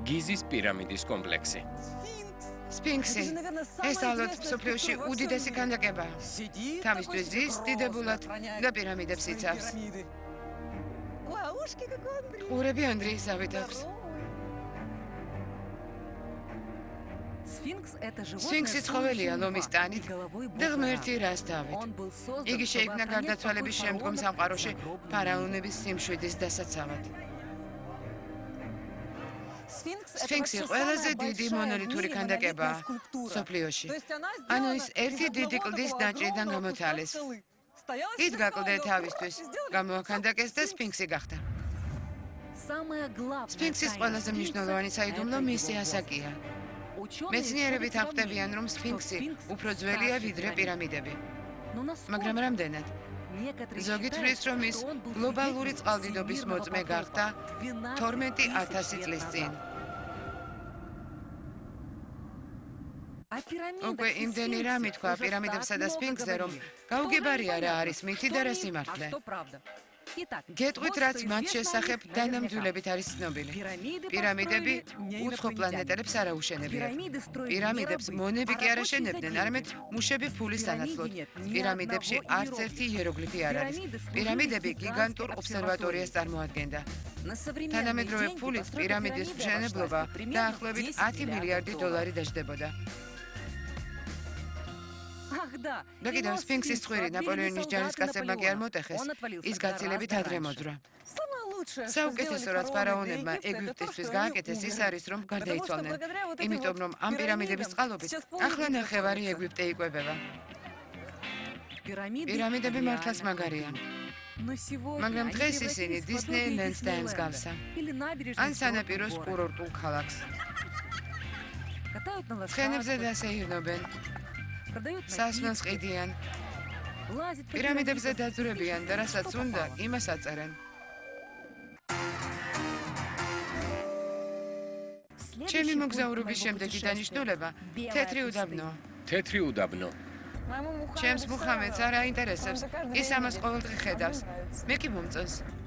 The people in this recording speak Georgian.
გიზის პირამიდის კომპლექსი. სფინქსი. ეს ალბათ მსოფლიოში უდიდესი ქანდაკებაა. თავისთვის ზის, დიდებულად და პირამიდებს იცავს. ყურები ანდრეისავით აქვს. სფინქსი ცხოველია ლომის ტანით და ღმერთი რას დავით. იგი შეიქმნა გარდაცვალების შემდგომ სამყაროში ფარაონების სიმშვიდის დასაცავად. სფინქსი ყველაზე დიდი მონოლითური ქანდაკებაა მსოფლიოში. ანუ ის ერთი დიდი კლდის ნაჭრიდან გამოთალეს. იდგა კლდე თავისთვის, გამოაქანდაკეს და სფინქსი გახდა. სფინქსის ყველაზე მნიშვნელოვანი საიდუმლო მისი ასაკია. მეცნიერები თანხმდებიან, რომ სფინქსი უფრო ძველია ვიდრე პირამიდები. მაგრამ რამდენად? ზოგი თვლის, რომ ის გლობალური წყალდიდობის მოწმე გახდა 12,000 წლის წინ. უკვე იმდენი რამე თქვა პირამიდებსა და სფინქსზე, რომ გაუგებარია რა არის მითი და რა სიმართლე. გეტყვით, რაც მათ შესახებ დანამდვილებით არის ცნობილი. პირამიდები უცხო პლანეტელებს არ აუშენებდნენ. პირამიდებს მონები კი არ აშენებდნენ, არამედ მუშები ფულის სანაცვლოდ. პირამიდებში არც ერთი იეროგლიფი არ არის. პირამიდები გიგანტურ ობსერვატორიას წარმოადგენდა. თანამედროვე ფულით პირამიდის მშენებლობა დაახლოებით 10 მილიარდი დოლარი დაჯდებოდა. და კიდევ სფინქსის ცხვირი ნაპოლეონის ჯარისკაცებმა კი არ მოტეხეს, ის გაცილებით ადრე მოძრა. საუკეთესო რაც ფარაონებმა ეგვიპტისთვის გააკეთეს ის არის, რომ გარდაიცვალნენ, იმიტომ რომ ამ პირამიდების წყალობით ახლა ნახევარი ეგვიპტე იკვებება. პირამიდები მართლაც მაგარია. მაგრამ დღეს ისინი დისნეილენდს დაემსგავსა. ან სანაპიროს კურორტულ ქალაქს. ცხენებზე დასეირნობენ. სასმელს ყიდიან. პირამიდებზე დაძვრებიან და რასაც უნდა, იმას აწერენ. ჩემი მოგზაურობის შემდეგი დანიშნულება თეთრი უდაბნოა. თეთრი უდაბნო. ჩემს მუხამედს არ აინტერესებს, ის ამას ყოველდღე ხედავს. მე კი მომწონს.